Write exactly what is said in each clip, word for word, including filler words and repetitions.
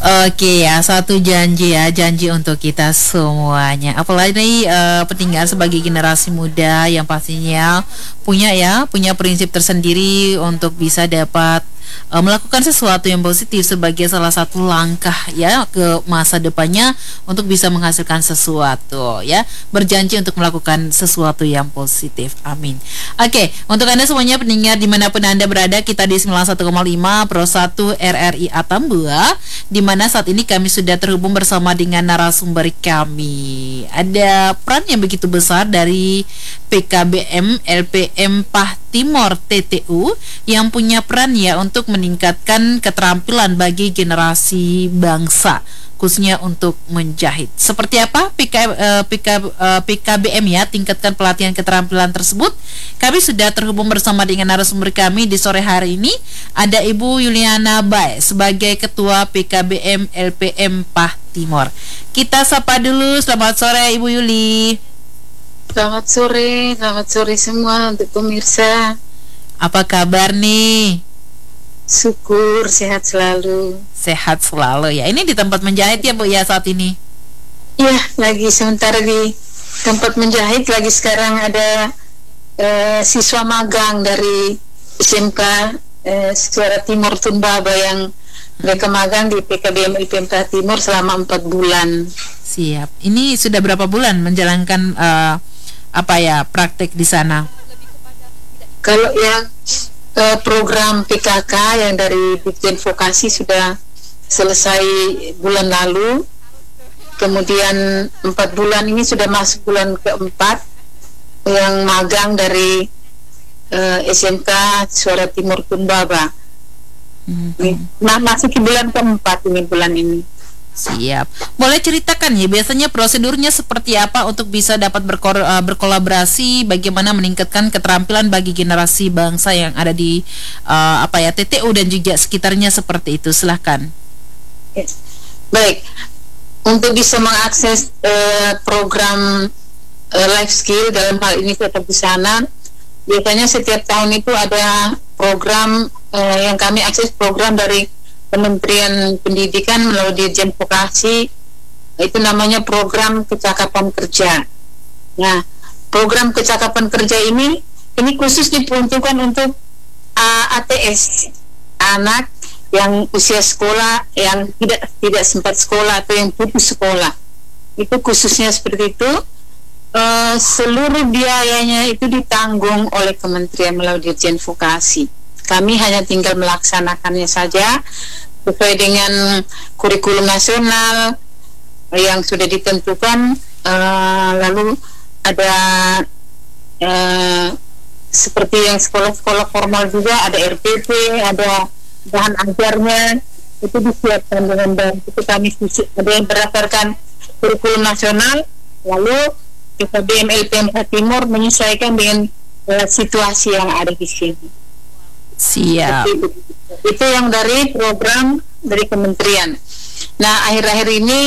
Oke ya, satu janji ya, janji untuk kita semuanya. Apalagi uh, pentingnya sebagai generasi muda yang pastinya punya ya, punya prinsip tersendiri untuk bisa dapat uh, melakukan sesuatu yang positif sebagai salah satu langkah ya ke masa depannya untuk bisa menghasilkan sesuatu ya. Berjanji untuk melakukan sesuatu yang positif. Amin. Oke, untuk Anda semuanya pendengar dimanapun Anda berada, kita di sembilan puluh satu koma lima Pro satu R R I Atambua, di mana saat ini kami sudah terhubung bersama dengan narasumber kami. Ada peran yang begitu besar dari P K B M L P M Pah Timor T T U yang punya peran ya untuk meningkatkan keterampilan bagi generasi bangsa, khususnya untuk menjahit. Seperti apa P K, uh, P K, uh, P K B M ya, tingkatkan pelatihan keterampilan tersebut. Kami sudah terhubung bersama dengan narasumber kami di sore hari ini. Ada Ibu Yuliana Bae sebagai Ketua P K B M L P M Pah Timor. Kita sapa dulu. Selamat sore Ibu Yuli. Selamat sore, selamat sore semua untuk pemirsa. Apa kabar nih? Syukur, sehat selalu. Sehat selalu ya. Ini di tempat menjahit ya Bu ya saat ini? Iya, lagi sementara di tempat menjahit. Lagi sekarang ada eh, siswa magang dari S M K eh, Suara Timur Tumbaba yang mereka magang di P K B M L P M Pah Timor selama empat bulan. Siap. Ini sudah berapa bulan menjalankan uh, apa ya praktek di sana? Kalau yang eh, program P K K yang dari Ditjen Vokasi sudah selesai bulan lalu. Kemudian empat bulan ini sudah masuk bulan keempat yang magang dari uh, S M K Suara Timur Tumbaba. Mm-hmm. Nah, masuk ke bulan keempat ini bulan ini. Siap. Boleh ceritakan ya biasanya prosedurnya seperti apa untuk bisa dapat berko- uh, berkolaborasi, bagaimana meningkatkan keterampilan bagi generasi bangsa yang ada di uh, apa ya T T U dan juga sekitarnya seperti itu. Silahkan. Yes. Baik. Untuk bisa mengakses uh, program uh, life skill dalam hal ini tetap di sana, biasanya setiap tahun itu ada program uh, yang kami akses program dari Kementerian Pendidikan melalui Ditjen Vokasi, itu namanya program kecakapan kerja. Nah, program kecakapan kerja ini ini khusus diperuntukkan untuk uh, A T S, anak yang usia sekolah yang tidak tidak sempat sekolah atau yang putus sekolah. Itu khususnya seperti itu. Uh, seluruh biayanya itu ditanggung oleh Kementerian melalui Ditjen Vokasi. Kami hanya tinggal melaksanakannya saja sesuai dengan kurikulum nasional yang sudah ditentukan. Uh, lalu ada uh, seperti yang sekolah-sekolah formal juga ada R P P, ada bahan ajarnya itu disiapkan dengan baik. Itu kami ada yang berdasarkan kurikulum nasional, lalu P K B M L P M Pah Timor menyesuaikan dengan uh, situasi yang ada di sini. Siap. Itu, itu yang dari program dari kementerian. Nah, akhir-akhir ini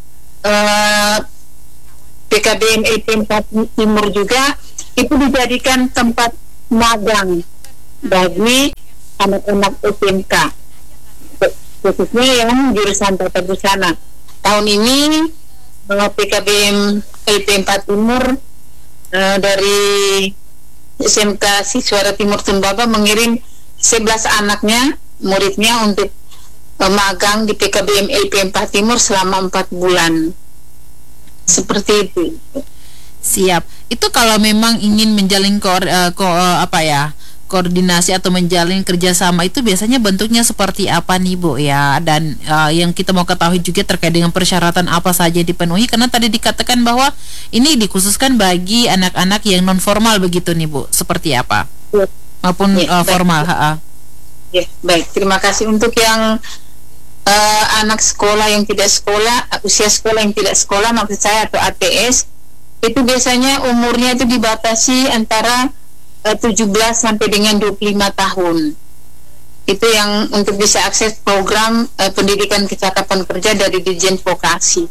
uh, P K B M L P M Pah Timor juga itu dijadikan tempat magang bagi anak-anak S M K, khususnya yang jurusan tata busana. Tahun ini P K B M L P M Pah Timor uh, dari S M K Suara Timur Tumbaba mengirim sebelas anaknya, muridnya untuk uh, magang di P K B M L P M Pah Timor selama empat bulan. Seperti itu. Siap. Itu kalau memang ingin menjalin ko- uh, ko- uh, apa ya? koordinasi atau menjalin kerjasama itu biasanya bentuknya seperti apa nih Bu ya, dan uh, yang kita mau ketahui juga terkait dengan persyaratan apa saja dipenuhi, karena tadi dikatakan bahwa ini dikhususkan bagi anak-anak yang non formal begitu nih Bu, seperti apa ya, maupun ya, uh, formal. baik. Ya, baik, terima kasih. Untuk yang uh, anak sekolah yang tidak sekolah, usia sekolah yang tidak sekolah maksud saya, atau A T S, itu biasanya umurnya itu dibatasi antara tujuh belas sampai dengan dua puluh lima tahun. Itu yang untuk bisa akses program uh, pendidikan kecakapan kerja dari Ditjen Vokasi.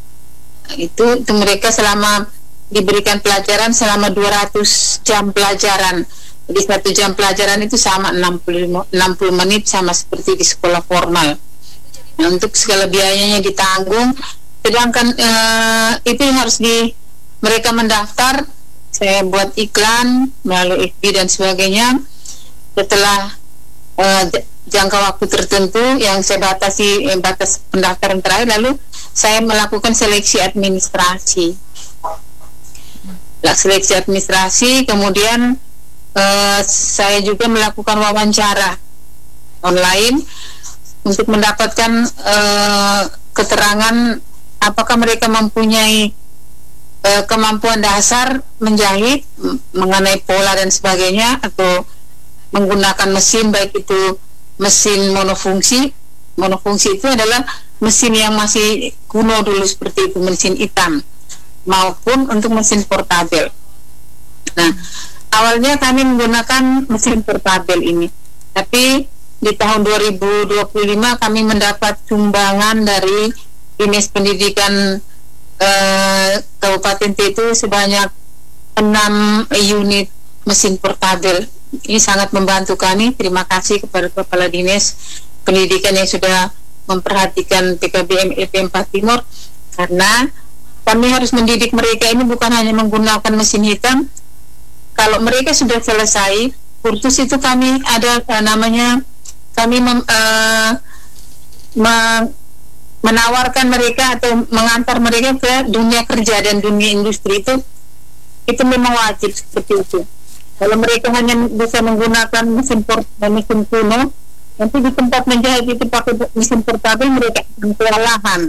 Itu, itu mereka selama diberikan pelajaran selama dua ratus jam pelajaran. Jadi satu jam pelajaran itu sama enam puluh menit, sama seperti di sekolah formal. Nah, Nah, untuk segala biayanya ditanggung. Sedangkan uh, itu yang harus di mereka mendaftar. Saya buat iklan melalui F B dan sebagainya. Setelah uh, jangka waktu tertentu yang saya batasi, eh, batas pendaftaran terakhir, lalu saya melakukan seleksi administrasi. Seleksi administrasi, kemudian uh, saya juga melakukan wawancara online untuk mendapatkan uh, keterangan apakah mereka mempunyai uh, kemampuan dasar menjahit mengenai pola dan sebagainya, atau menggunakan mesin, baik itu mesin monofungsi. Monofungsi itu adalah mesin yang masih kuno dulu seperti itu, mesin hitam, maupun untuk mesin portabel. Nah, awalnya kami menggunakan mesin portabel ini, tapi di tahun dua ribu dua puluh lima kami mendapat sumbangan dari Dinas Pendidikan eh, Kabupaten T itu sebanyak enam unit mesin portabel. Ini sangat membantu kami. Terima kasih kepada Kepala Dinas Pendidikan yang sudah memperhatikan P K B M L P empat Timur, karena kami harus mendidik mereka ini bukan hanya menggunakan mesin hitam. Kalau mereka sudah selesai kursus itu, kami ada uh, namanya kami mem, uh, me, menawarkan mereka atau mengantar mereka ke dunia kerja dan dunia industri. Itu itu memang wajib seperti itu. Kalau mereka hanya bisa menggunakan mesin port dan mesin kuno, nanti di tempat menjahit itu pakai mesin portabel, mereka akan kewalahan.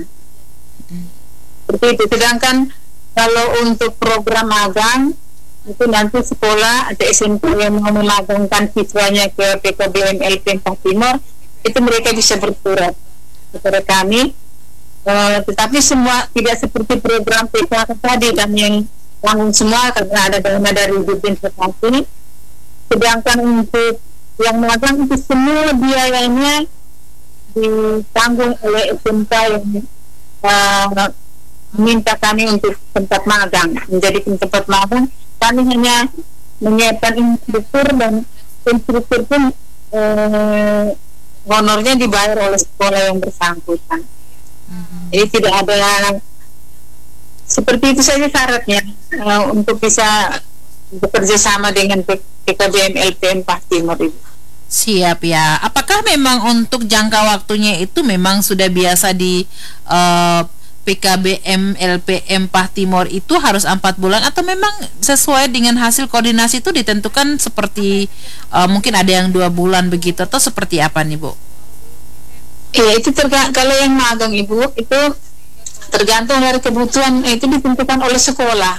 Seperti itu. Sedangkan kalau untuk program magang itu nanti sekolah atau S M K yang mau memagangkan siswanya ke P K B M L P empat Timur, itu mereka bisa bersurat kepada kami. Uh, tetapi semua tidak seperti program P K K tadi dan yang tanggung semua karena ada dana dari Dirjen Vokasi. Sedangkan untuk yang magang itu semua biayanya ditanggung oleh S M K yang uh, minta kami untuk tempat magang, menjadi tempat magang. Kami hanya menyiapkan instruktur, dan instruktur pun eh, honornya dibayar oleh sekolah yang bersangkutan. Mm-hmm. Jadi tidak ada, seperti itu saja syaratnya eh, untuk bisa bekerja sama dengan P K B M L P empat Timur itu. Siap ya. Apakah memang untuk jangka waktunya itu memang sudah biasa di uh, P K B M L P empat Timur itu harus empat bulan, atau memang sesuai dengan hasil koordinasi itu ditentukan seperti uh, mungkin ada yang dua bulan begitu, atau seperti apa nih Bu? Iya, itu tergantung. Kalau yang magang Ibu itu tergantung dari kebutuhan, itu ditentukan oleh sekolah,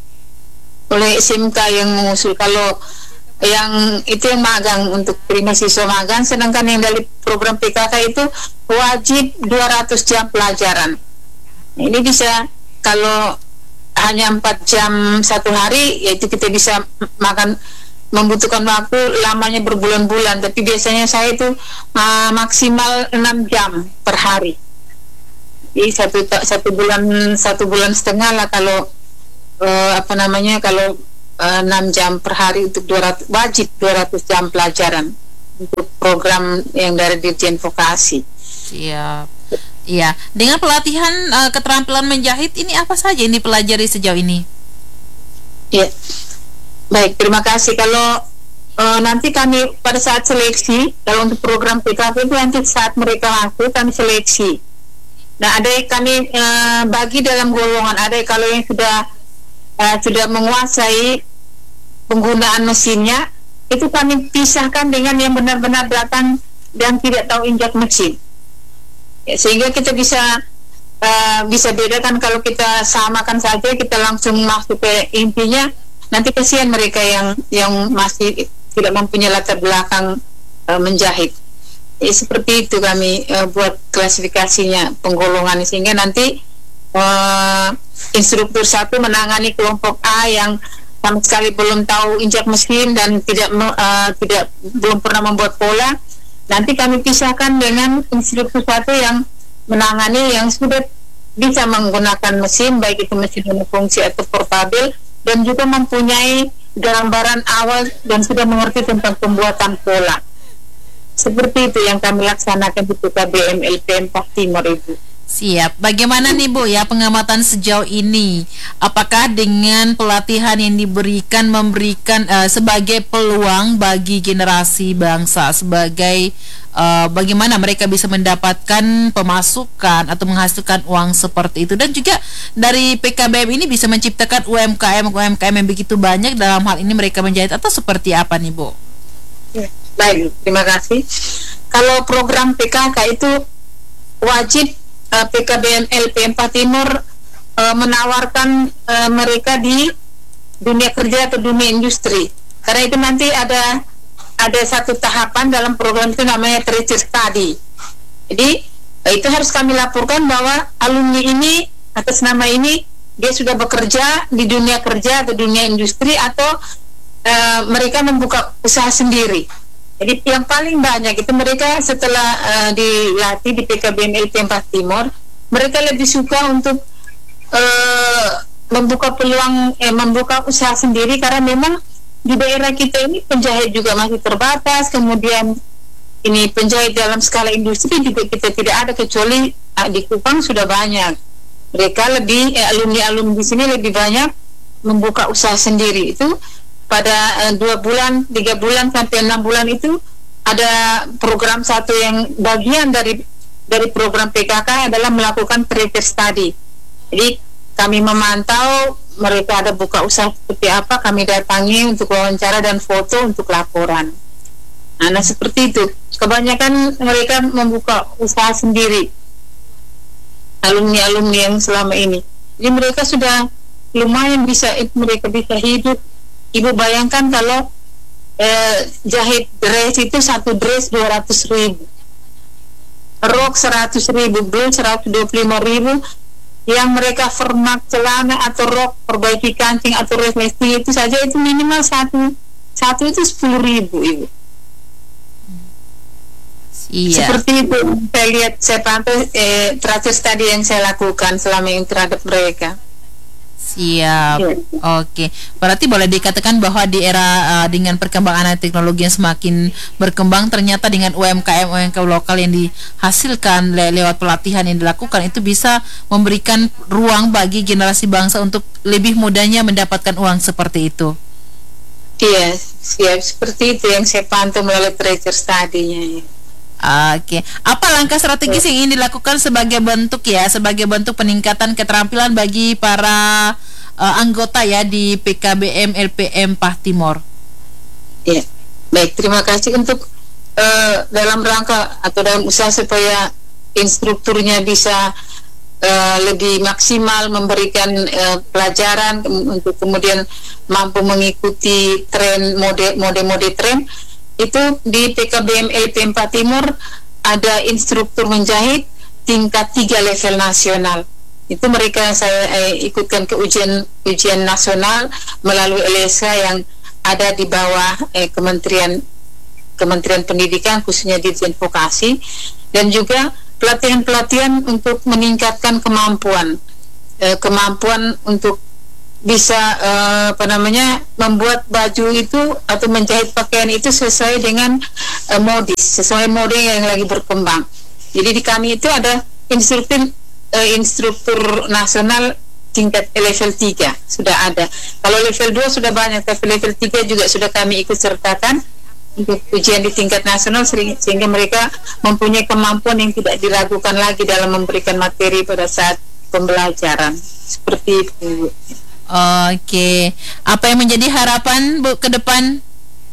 oleh S M K yang mengusul. Kalau yang itu yang magang untuk terima siswa magang, sedangkan yang dari program P K K itu wajib dua ratus jam pelajaran. Ini bisa, kalau hanya empat jam satu hari, yaitu kita bisa makan, membutuhkan waktu lamanya berbulan-bulan. Tapi biasanya saya itu uh, maksimal enam jam per hari. Jadi satu satu bulan satu bulan setengah lah kalau uh, apa namanya kalau uh, enam jam per hari untuk dua ratus, wajib dua ratus jam pelajaran untuk program yang dari Dirjen Vokasi. Siap. Iya, dengan pelatihan uh, keterampilan menjahit ini apa saja yang dipelajari sejauh ini? Ya, baik, terima kasih. Kalau uh, nanti kami pada saat seleksi, kalau untuk program P K P itu nanti saat mereka masuk kami seleksi. Nah, ada yang kami uh, bagi dalam golongan. Ada yang kalau yang sudah uh, sudah menguasai penggunaan mesinnya, itu kami pisahkan dengan yang benar-benar datang dan tidak tahu injak mesin. Ya, sehingga kita bisa uh, bisa bedakan. Kalau kita samakan saja, kita langsung masuk ke intinya, nanti kasihan mereka yang yang masih tidak mempunyai latar belakang uh, menjahit. Ya, seperti itu kami uh, buat klasifikasinya, penggolongan, sehingga nanti uh, instruktur satu menangani kelompok A yang sama sekali belum tahu injak mesin dan tidak uh, tidak belum pernah membuat pola. Nanti kami pisahkan dengan instruktur satu yang menangani yang sudah bisa menggunakan mesin, baik itu mesin monofungsi atau portabel, dan juga mempunyai gambaran awal dan sudah mengerti tentang pembuatan pola. Seperti itu yang kami laksanakan di P K B M L P M Pah Timur, Ibu. Siap. Bagaimana nih Bu ya pengamatan sejauh ini? Apakah dengan pelatihan yang diberikan memberikan uh, sebagai peluang bagi generasi bangsa sebagai uh, bagaimana mereka bisa mendapatkan pemasukan atau menghasilkan uang seperti itu, dan juga dari P K B M ini bisa menciptakan U M K M U M K M yang begitu banyak, dalam hal ini mereka menjahit atau seperti apa nih Bu? Baik, terima kasih. Kalau program P K K itu wajib uh, P K B M L P M Pah Timur uh, menawarkan uh, mereka di dunia kerja atau dunia industri. Karena itu nanti ada ada satu tahapan dalam program itu namanya Tracer Study. Jadi uh, itu harus kami laporkan bahwa alumni ini atas nama ini dia sudah bekerja di dunia kerja atau dunia industri atau uh, mereka membuka usaha sendiri. Jadi yang paling banyak itu mereka setelah uh, dilatih di P K B M L P M Pah Timur, mereka lebih suka untuk uh, membuka peluang, eh, membuka usaha sendiri, karena memang di daerah kita ini penjahit juga masih terbatas, kemudian ini penjahit dalam skala industri juga kita tidak ada, kecuali uh, di Kupang sudah banyak. Mereka lebih, eh, alumni-alumni di sini lebih banyak membuka usaha sendiri. Itu pada uh, dua bulan, tiga bulan sampai enam bulan itu ada program satu yang bagian dari dari program P K K adalah melakukan Tracer Study. Jadi kami memantau mereka ada buka usaha seperti apa, kami datangi untuk wawancara dan foto untuk laporan. Nah, nah seperti itu. Kebanyakan mereka membuka usaha sendiri, alumni-alumni yang selama ini. Jadi mereka sudah lumayan bisa, mereka bisa hidup. Ibu bayangkan kalau eh, jahit dress itu satu dress dua ratus ribu, rok seratus ribu, blus seratus dua puluh lima ribu, yang mereka format celana atau rok, perbaiki kancing atau resleting itu saja itu minimal satu satu itu sepuluh ribu, Ibu. Iya. Seperti itu saya lihat, saya pantau eh, terakhir tadi yang saya lakukan selama ini terhadap mereka. Siap. Oke. Okay. Berarti boleh dikatakan bahwa di era uh, dengan perkembangan teknologi yang semakin berkembang, ternyata dengan U M K M U M K M lokal yang dihasilkan le lewat pelatihan yang dilakukan itu bisa memberikan ruang bagi generasi bangsa untuk lebih mudahnya mendapatkan uang seperti itu. Iya, siap, seperti itu yang saya pantau melalui Tracer Study-nya. Oke, okay. Apa langkah strategis yang ingin dilakukan sebagai bentuk ya, sebagai bentuk peningkatan keterampilan bagi para uh, anggota ya di P K B M L P M Pah Timur? Ya, baik, terima kasih untuk uh, dalam rangka atau dalam usaha supaya instrukturnya bisa uh, lebih maksimal memberikan uh, pelajaran untuk kemudian mampu mengikuti tren mode mode mode tren. Itu di P K B M L P M Pah Timur ada instruktur menjahit tingkat tiga level nasional. Itu mereka saya eh, ikutkan ke ujian ujian nasional melalui L S K yang ada di bawah eh, Kementerian Kementerian Pendidikan, khususnya Dirjen Vokasi, dan juga pelatihan-pelatihan untuk meningkatkan kemampuan eh, kemampuan untuk bisa uh, apa namanya membuat baju itu atau menjahit pakaian itu sesuai dengan uh, modis, sesuai mode yang lagi berkembang. Jadi di kami itu ada instruktur uh, instruktur nasional tingkat level tiga sudah ada. Kalau level dua sudah banyak, tapi level tiga juga sudah kami ikut sertakan untuk ujian di tingkat nasional, sehingga mereka mempunyai kemampuan yang tidak diragukan lagi dalam memberikan materi pada saat pembelajaran. Seperti itu. Oke, apa yang menjadi harapan Bu ke depan?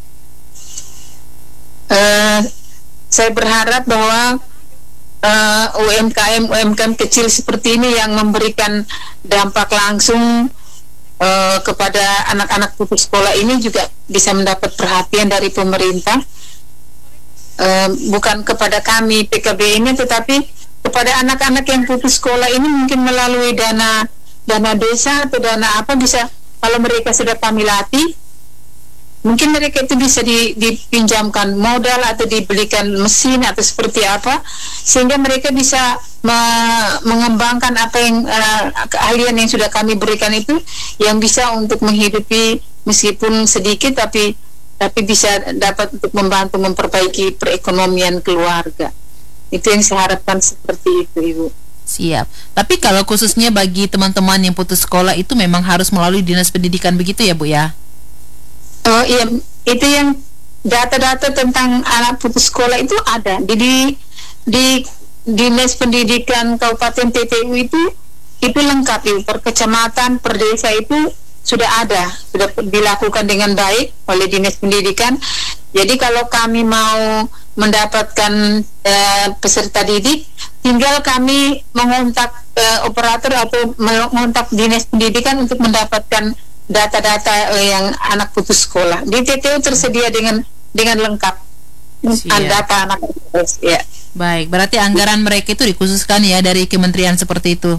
Uh, saya berharap bahwa uh, U M K M U M K M kecil seperti ini yang memberikan dampak langsung uh, kepada anak-anak putus sekolah ini juga bisa mendapat perhatian dari pemerintah, uh, bukan kepada kami P K B ini, tetapi kepada anak-anak yang putus sekolah ini, mungkin melalui dana dana desa atau dana apa, bisa kalau mereka sudah kami latih, mungkin mereka itu bisa di, dipinjamkan modal atau dibelikan mesin atau seperti apa, sehingga mereka bisa me, mengembangkan apa yang uh, keahlian yang sudah kami berikan itu, yang bisa untuk menghidupi meskipun sedikit tapi tapi bisa dapat untuk membantu memperbaiki perekonomian keluarga. Itu yang saya harapkan seperti itu, Ibu. Siap. Tapi kalau khususnya bagi teman-teman yang putus sekolah itu memang harus melalui dinas pendidikan begitu ya, Bu ya? Oh iya, itu yang data-data tentang anak putus sekolah itu ada di di, di dinas pendidikan Kabupaten T T U itu itu lengkap, Ibu. Per kecamatan, per desa itu sudah ada, sudah dilakukan dengan baik oleh dinas pendidikan. Jadi kalau kami mau mendapatkan uh, peserta didik, tinggal kami mengontak uh, operator atau mengontak dinas pendidikan untuk mendapatkan data-data uh, yang anak putus sekolah. Di T T U tersedia dengan dengan lengkap. Siap. Data anak putus, ya. Baik, berarti anggaran mereka itu dikhususkan ya dari kementerian seperti itu.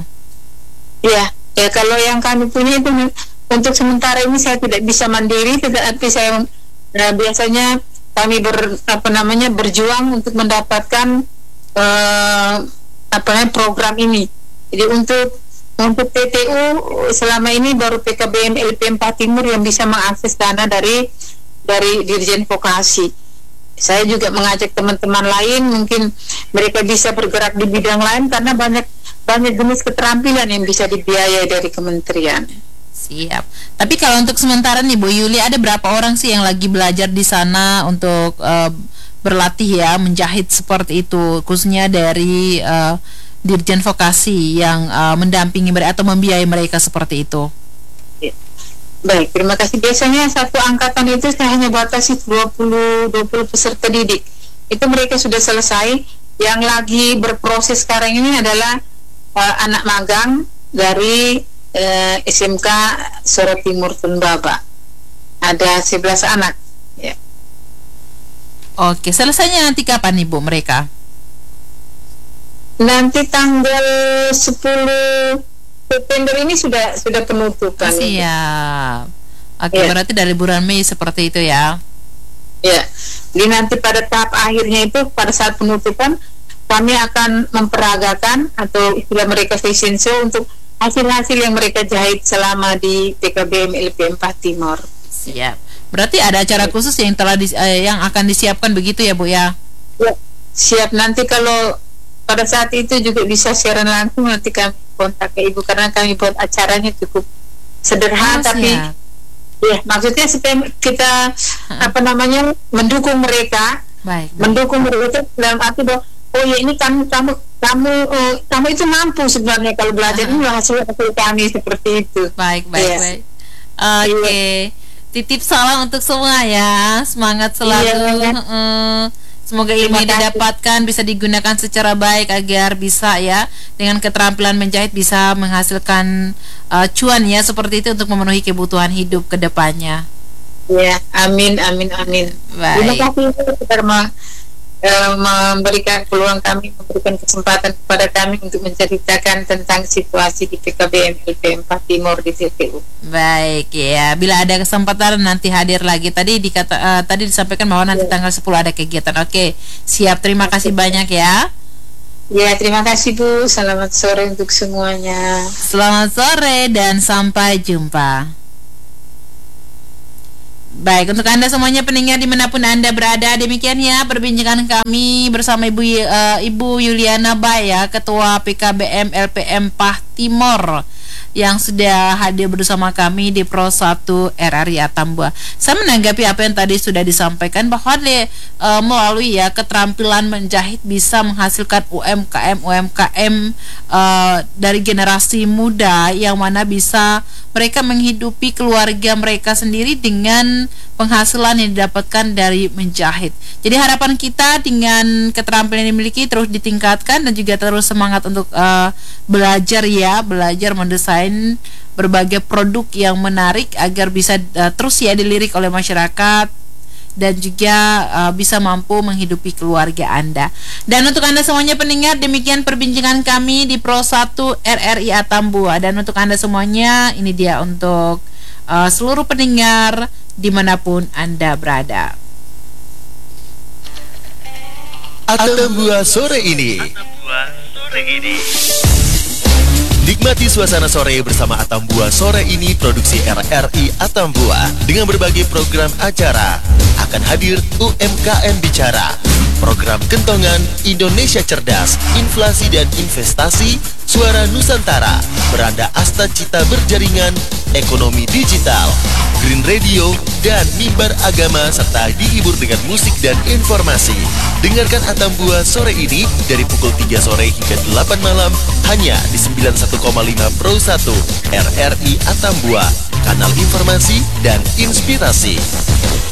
Ya, ya kalau yang kami punya itu untuk sementara ini saya tidak bisa mandiri, tetapi saya nah, biasanya kami ber apa namanya berjuang untuk mendapatkan uh, apa namanya program ini. Jadi untuk untuk T T U selama ini baru P K B M L P M empat Timur yang bisa mengakses dana dari dari Dirjen Vokasi. Saya juga mengajak teman-teman lain, mungkin mereka bisa bergerak di bidang lain karena banyak banyak jenis keterampilan yang bisa dibiayai dari kementerian. Siap. Tapi kalau untuk sementara nih Bu Yuli, ada berapa orang sih yang lagi belajar di sana untuk uh, berlatih ya menjahit seperti itu, khususnya dari uh, Dirjen Vokasi yang uh, mendampingi mereka atau membiayai mereka seperti itu? Ya. Baik, terima kasih. Biasanya satu angkatan itu saya hanya batasi dua puluh peserta didik. Itu mereka sudah selesai. Yang lagi berproses sekarang ini adalah uh, anak magang dari uh, S M K Sore Timur Tunbaba. Ada sebelas anak. Ya. Oke, selesainya nanti kapan nih Bu mereka? Nanti tanggal sepuluh September ini sudah sudah penutupan. Siap. Oke, ya. Berarti dari bulan Mei seperti itu ya? Ya. Jadi nanti pada tahap akhirnya itu pada saat penutupan kami akan memperagakan atau istilah mereka fashion show untuk hasil-hasil yang mereka jahit selama di P K B M L P M empat Timur. Siap. Berarti ada acara khusus yang telah di, eh, yang akan disiapkan begitu ya Bu ya? Ya. Siap. Nanti kalau pada saat itu juga bisa siaran langsung, nanti kami kontak ke Ibu karena kami buat acaranya cukup sederhana, oh, tapi siap. Ya maksudnya supaya kita hmm. apa namanya mendukung mereka, baik, mendukung baik. mereka dalam arti bahwa oh ya ini kamu kamu kamu uh, kamu itu mampu sebenarnya kalau belajar ini hasil hasil kami seperti itu. Baik baik yes. baik. Oke, okay. Titip salam untuk semua ya, semangat selalu. Iya, uh, Semoga ilmu yang didapatkan bisa digunakan secara baik agar bisa ya dengan keterampilan menjahit bisa menghasilkan uh, cuan ya seperti itu untuk memenuhi kebutuhan hidup ke depannya. Ya, amin amin amin. Terima kasih karena uh, memberikan peluang kami, memberikan kesempatan kepada kami untuk menceritakan tentang situasi di P K B M L P M empat Timur di T T U. Baik ya, bila ada kesempatan nanti hadir lagi. Tadi dikata uh, tadi disampaikan bahwa nanti ya. tanggal sepuluh ada kegiatan. Oke, siap. Terima kasih banyak ya. Ya, terima kasih Bu. Selamat sore untuk semuanya. Selamat sore dan sampai jumpa. Baik, untuk Anda semuanya pendengar dimanapun Anda berada, demikian ya perbincangan kami bersama Ibu uh, Ibu Yuliana Baya, Ketua P K B M L P M Pah Timor, yang sudah hadir bersama kami di Pro satu R R I Atambua. Saya menanggapi apa yang tadi sudah disampaikan bahwa de, uh, melalui ya keterampilan menjahit bisa menghasilkan U M K M U M K M uh, dari generasi muda yang mana bisa mereka menghidupi keluarga mereka sendiri dengan penghasilan yang didapatkan dari menjahit. Jadi harapan kita dengan keterampilan yang dimiliki terus ditingkatkan dan juga terus semangat untuk uh, belajar ya, belajar mendesain berbagai produk yang menarik agar bisa uh, terus ya dilirik oleh masyarakat dan juga uh, bisa mampu menghidupi keluarga Anda. Dan untuk Anda semuanya pendengar, demikian perbincangan kami di Pro satu R R I Atambua. Dan untuk Anda semuanya, ini dia untuk uh, seluruh pendengar dimanapun Anda berada. Atambua sore ini. Atambua sore ini. Nikmati suasana sore bersama Atambua sore ini, produksi R R I Atambua dengan berbagai program acara. akan hadir U M K M Bicara, program kentongan Indonesia Cerdas, Inflasi dan Investasi, Suara Nusantara, Beranda Asta Cita Berjaringan, Ekonomi Digital, Green Radio, dan Mimbar Agama, serta dihibur dengan musik dan informasi. Dengarkan Atambua sore ini dari pukul tiga sore hingga delapan malam hanya di sembilan puluh satu koma lima Pro satu R R I Atambua, kanal informasi dan inspirasi.